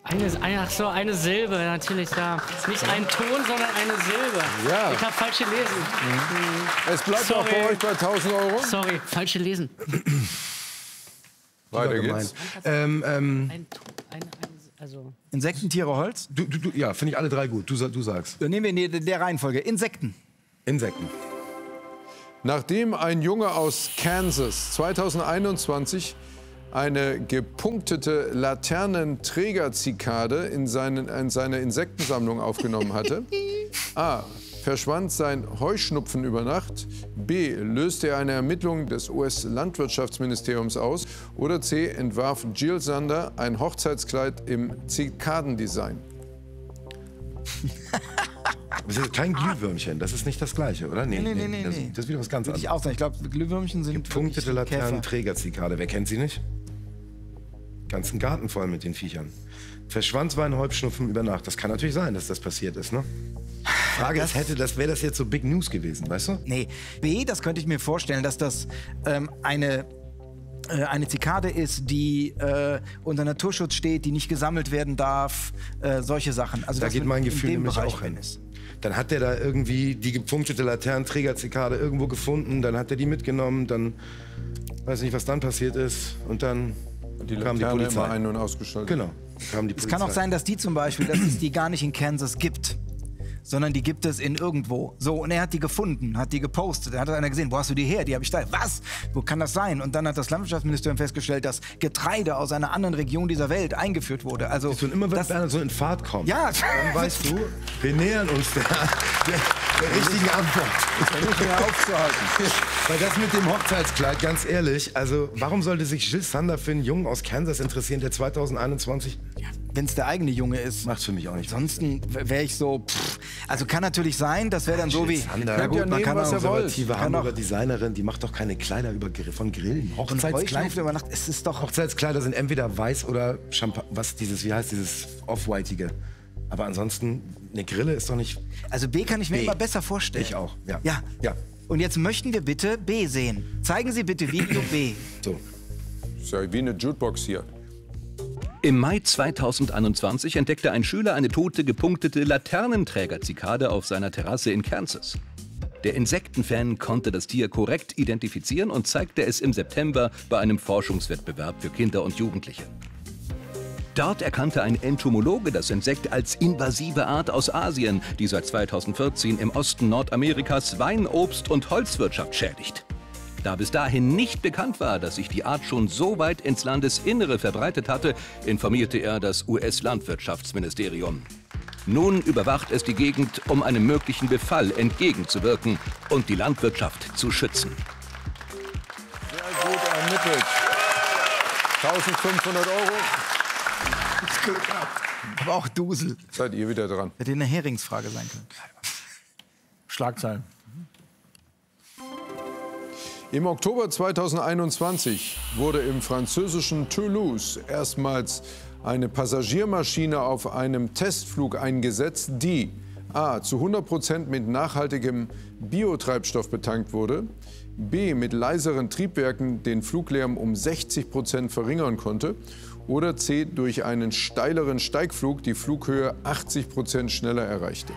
Ach so, eine Silbe, natürlich, ja. Nicht ein Ton, sondern eine Silbe. Ja. Ich habe falsch gelesen. Es bleibt auch bei euch bei 1.000 Euro. Sorry, falsch gelesen. Weiter geht's. Also Insekten, Tiere, Holz? Ja, finde ich alle drei gut. Du sagst. Dann nehmen wir in der Reihenfolge. Insekten. Insekten. Nachdem ein Junge aus Kansas 2021 eine gepunktete Laternenträgerzikade in seine Insektensammlung aufgenommen hatte, A. verschwand sein Heuschnupfen über Nacht, B. löste er eine Ermittlung des US-Landwirtschaftsministeriums aus oder C. entwarf Jill Sander ein Hochzeitskleid im Zikadendesign. Das ist kein Glühwürmchen, das ist nicht das Gleiche, oder? Nee. Das ist wieder was ganz anderes. Ich glaube, Glühwürmchen sind Gepunktete Laternenträgerzikade, wer kennt sie nicht? Ganzen Garten voll mit den Viechern. Verschwand war ein Heuschnupfen über Nacht. Das kann natürlich sein, dass das passiert ist, ne? Frage ist, wäre das jetzt so Big News gewesen, weißt du? Nee. B, das könnte ich mir vorstellen, dass das eine Zikade ist, die unter Naturschutz steht, die nicht gesammelt werden darf, solche Sachen. Also Da geht mein Gefühl nämlich Bereich auch hin. Dann hat der da irgendwie die gepunktete Laternenträgerzikade irgendwo gefunden, dann hat er die mitgenommen, dann weiß ich nicht, was dann passiert ist und dann kam die Polizei. Immer ein- und ausgeschaltet. Genau, kam die Es Polizei. kann auch sein, dass die zum Beispiel, dass es die gar nicht in Kansas gibt, sondern die gibt es in irgendwo. So, und er hat die gefunden, hat die gepostet. Da hat einer gesehen, wo hast du die her? Die habe ich da. Was? Wo kann das sein? Und dann hat das Landwirtschaftsministerium festgestellt, dass Getreide aus einer anderen Region dieser Welt eingeführt wurde. Also, Und immer wenn Bernhard so in Fahrt kommt, ja, dann weißt du, wir nähern uns der richtigen Antwort. Nicht mehr aufzuhalten. Weil das mit dem Hochzeitskleid, ganz ehrlich, also warum sollte sich Jill Sander für einen Jungen aus Kansas interessieren, der 2021... wenn es der eigene Junge ist. Macht's für mich auch nicht. Ansonsten wäre ich so, also kann natürlich sein, das wäre dann so wie, Sander, na gut, ja man nehmen, kann was auch er wollt. konservative Hamburger Designerin, die macht doch keine Kleider von Grillen. Heuschnupfen über Nacht, es ist doch, Hochzeitskleider sind entweder weiß oder Champagner, wie heißt dieses Off-Whiteige. Aber ansonsten, eine Grille ist doch nicht... also B kann ich mir B. immer besser vorstellen. Ich auch, ja. Ja. Ja. Und jetzt möchten wir bitte B sehen. Zeigen Sie bitte Video B. So. Das ist ja wie eine Jukebox hier. Im Mai 2021 entdeckte ein Schüler eine tote, gepunktete Laternenträgerzikade auf seiner Terrasse in Kansas. Der Insektenfan konnte das Tier korrekt identifizieren und zeigte es im September bei einem Forschungswettbewerb für Kinder und Jugendliche. Dort erkannte ein Entomologe das Insekt als invasive Art aus Asien, die seit 2014 im Osten Nordamerikas Wein-, Obst- und Holzwirtschaft schädigt. Da bis dahin nicht bekannt war, dass sich die Art schon so weit ins Landesinnere verbreitet hatte, informierte er das US-Landwirtschaftsministerium. Nun überwacht es die Gegend, um einem möglichen Befall entgegenzuwirken und die Landwirtschaft zu schützen. Sehr gut ermittelt. 1.500 Euro. Aber auch Dusel. Seid ihr wieder dran. Hätte eine Heringsfrage sein können. Schlagzeilen. Im Oktober 2021 wurde im französischen Toulouse erstmals eine Passagiermaschine auf einem Testflug eingesetzt, die A. zu 100% mit nachhaltigem Biotreibstoff betankt wurde, B. mit leiseren Triebwerken den Fluglärm um 60% verringern konnte oder C. durch einen steileren Steigflug die Flughöhe 80% schneller erreichte.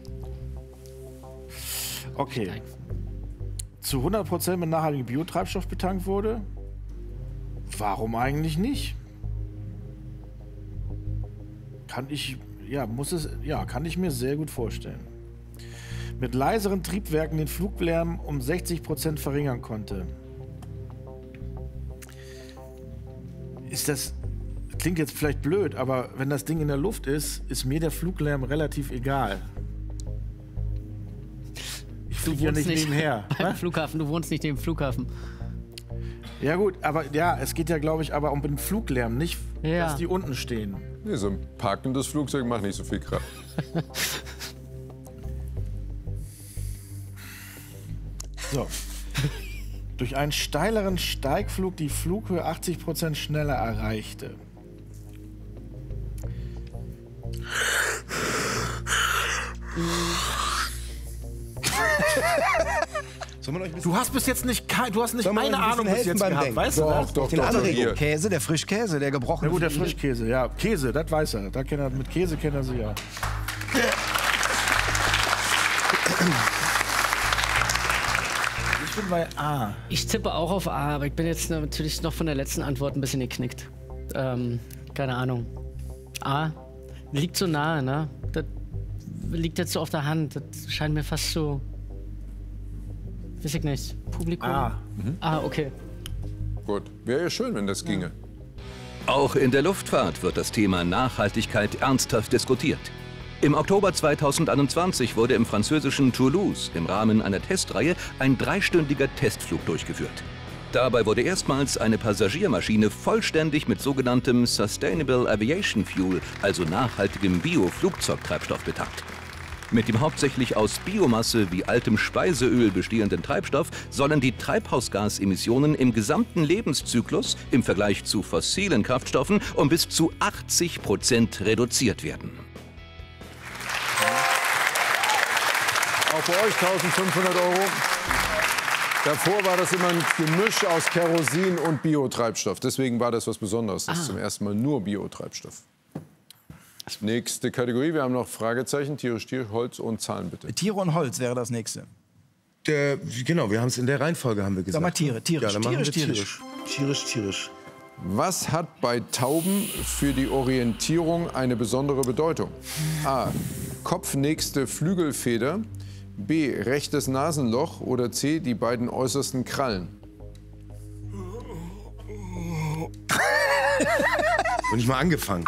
Okay. Zu 100% mit nachhaltigem Biotreibstoff betankt wurde? Warum eigentlich nicht? Kann ich mir sehr gut vorstellen. Mit leiseren Triebwerken den Fluglärm um 60% verringern konnte. Klingt jetzt vielleicht blöd, aber wenn das Ding in der Luft ist mir der Fluglärm relativ egal. Ich fliege ja nicht nebenher. Beim Flughafen, du wohnst nicht neben dem Flughafen. Ja gut, aber ja, es geht ja, glaube ich, aber um den Fluglärm, nicht, Ja. dass die unten stehen. Nee, so ein parkendes Flugzeug macht nicht so viel Krach. So. Durch einen steileren Steigflug die Flughöhe 80% schneller erreichte. Du hast bis jetzt nicht, du hast nicht Soll man eine euch ein Ahnung bisschen bis jetzt helfen beim gehabt, Denken? weißt du das? Doch, Den Anregung. hier. Käse, der Frischkäse, der gebrochene. Ja gut, der Filet. Frischkäse, ja. Käse, das weiß er. Mit Käse kennt er sie ja. Ich bin bei A. Ich tippe auch auf A, aber ich bin jetzt natürlich noch von der letzten Antwort ein bisschen geknickt. Keine Ahnung. A. Liegt so nahe, ne? Das liegt jetzt so auf der Hand. Das scheint mir fast so. Weiß ich nicht. Publikum? A. Ah, okay. Gut, wäre ja schön, wenn das ginge. Auch in der Luftfahrt wird das Thema Nachhaltigkeit ernsthaft diskutiert. Im Oktober 2021 wurde im französischen Toulouse im Rahmen einer Testreihe ein 3-stündiger Testflug durchgeführt. Dabei wurde erstmals eine Passagiermaschine vollständig mit sogenanntem Sustainable Aviation Fuel, also nachhaltigem Bio-Flugzeugtreibstoff, betankt. Mit dem hauptsächlich aus Biomasse wie altem Speiseöl bestehenden Treibstoff sollen die Treibhausgasemissionen im gesamten Lebenszyklus im Vergleich zu fossilen Kraftstoffen um bis zu 80% reduziert werden. Auch für euch 1.500 €. Davor war das immer ein Gemisch aus Kerosin und Biotreibstoff. Deswegen war das was Besonderes. Das ist zum ersten Mal nur Biotreibstoff. Nächste Kategorie. Wir haben noch Fragezeichen, tierisch, Tier, Holz und Zahlen, bitte. Tiere und Holz wäre das nächste. Genau, wir haben es in der Reihenfolge, haben wir gesagt. Sag mal Tiere, tierisch, Ja, dann machen wir tierisch. tierisch. Was hat bei Tauben für die Orientierung eine besondere Bedeutung? A. Kopfnächste Flügelfeder. B. Rechtes Nasenloch. Oder C. Die beiden äußersten Krallen. Und nicht mal angefangen.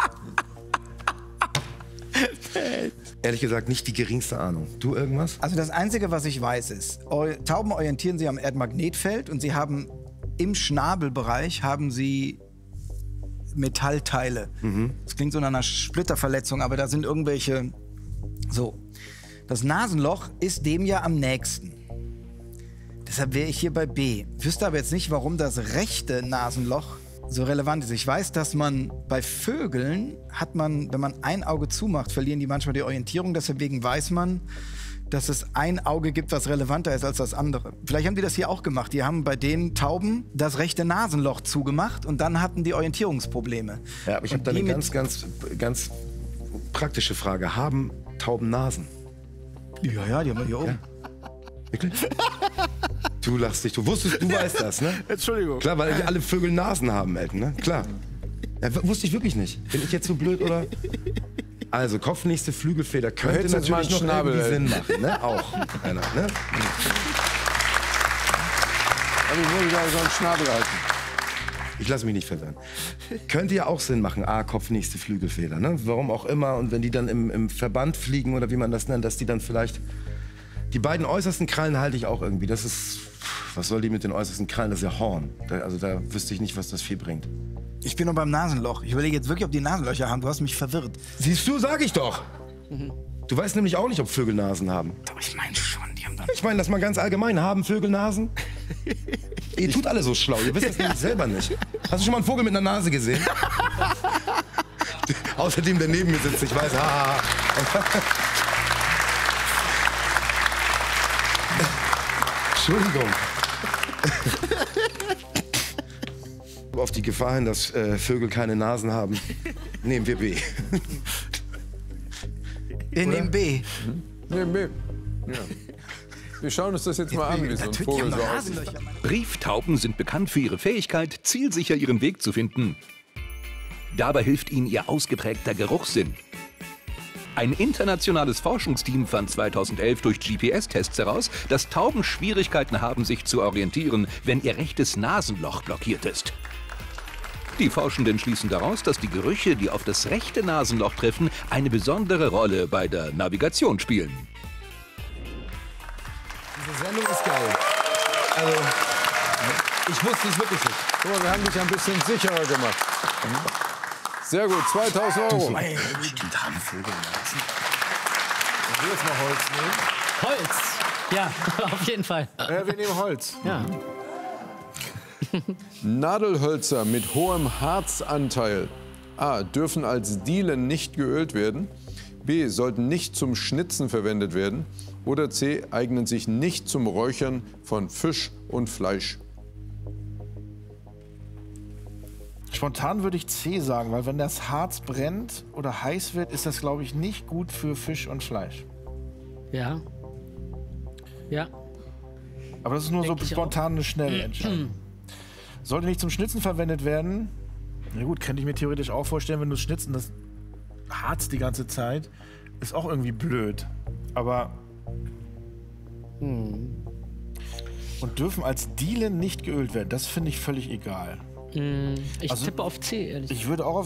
Ehrlich gesagt, nicht die geringste Ahnung. Du irgendwas? Also das Einzige, was ich weiß, ist, Tauben orientieren sich am Erdmagnetfeld und sie haben im Schnabelbereich haben sie Metallteile. Das klingt so nach einer Splitterverletzung, aber da sind irgendwelche. So. Das Nasenloch ist dem ja am nächsten. Deshalb wäre ich hier bei B. Wüsste aber jetzt nicht, warum das rechte Nasenloch so relevant ist. Ich weiß, dass man bei Vögeln hat man, wenn man ein Auge zumacht, verlieren die manchmal die Orientierung. Deswegen weiß man, dass es ein Auge gibt, was relevanter ist als das andere. Vielleicht haben die das hier auch gemacht. Die haben bei den Tauben das rechte Nasenloch zugemacht und dann hatten die Orientierungsprobleme. Ja, aber ich habe da eine ganz praktische Frage. Haben Tauben Nasen? Ja, die haben wir hier oben. Wirklich? Du lachst dich. Du weißt das, ne? Entschuldigung. Klar, weil alle Vögel Nasen haben, Elton, ne? Klar. Ja, wusste ich wirklich nicht. Bin ich jetzt so blöd, oder? Also, kopfnächste Flügelfeder könnte hättest jetzt natürlich noch mal einen irgendwie Schnabel, Sinn machen, ne? Auch. Einer, ne? Aber ich wollte da so einen Schnabel halten. Ich lasse mich nicht verwirren. Könnte ja auch Sinn machen, kopfnächste Flügelfeder, ne? Warum auch immer. Und wenn die dann im Verband fliegen oder wie man das nennt, dass die dann vielleicht... Die beiden äußersten Krallen halte ich auch irgendwie. Das ist... Was soll die mit den äußersten Krallen? Das ist ja Horn. Also da wüsste ich nicht, was das viel bringt. Ich bin noch beim Nasenloch. Ich überlege jetzt wirklich, ob die Nasenlöcher haben. Du hast mich verwirrt. Siehst du, sag ich doch. Du weißt nämlich auch nicht, ob Vögel Nasen haben. Doch, ich meine schon, die haben dann... Ich meine das mal ganz allgemein. Haben Vögel Nasen? Ihr tut alle so schlau. Ihr wisst das nämlich selber nicht. Hast du schon mal einen Vogel mit einer Nase gesehen? Außerdem, der neben mir sitzt. Ich weiß, Entschuldigung. Auf die Gefahr hin, dass Vögel keine Nasen haben, nehmen wir B. Wir nehmen B. Nee, B. Ja. Wir schauen uns das jetzt mal an, wie so ein Natürlich Vogel haben so wir aussieht. Nasenlöcher. Brieftauben sind bekannt für ihre Fähigkeit, zielsicher ihren Weg zu finden. Dabei hilft ihnen ihr ausgeprägter Geruchssinn. Ein internationales Forschungsteam fand 2011 durch GPS-Tests heraus, dass Tauben Schwierigkeiten haben, sich zu orientieren, wenn ihr rechtes Nasenloch blockiert ist. Die Forschenden schließen daraus, dass die Gerüche, die auf das rechte Nasenloch treffen, eine besondere Rolle bei der Navigation spielen. Diese Sendung ist geil. Also, ich wusste es wirklich nicht. Guck mal, wir haben dich ein bisschen sicherer gemacht. Sehr gut, 2.000 €. Stimmt, haben Vögel Nasen. Ich will jetzt mal Holz nehmen. Holz. Ja, auf jeden Fall. Wir nehmen Holz. Ja. Nadelhölzer mit hohem Harzanteil A. dürfen als Dielen nicht geölt werden. B. Sollten nicht zum Schnitzen verwendet werden. Oder C. Eignen sich nicht zum Räuchern von Fisch und Fleisch. Spontan würde ich C sagen, weil wenn das Harz brennt oder heiß wird, ist das, glaube ich, nicht gut für Fisch und Fleisch. Ja. Ja. Aber das ist nur Denk so ich spontan eine schnelle Entscheidung. Sollte nicht zum Schnitzen verwendet werden, na gut, könnte ich mir theoretisch auch vorstellen, wenn du schnitzen, das Harz die ganze Zeit, ist auch irgendwie blöd. Aber und dürfen als Dielen nicht geölt werden, das finde ich völlig egal. Ich Also, tippe auf C, ehrlich gesagt. Ich würde auch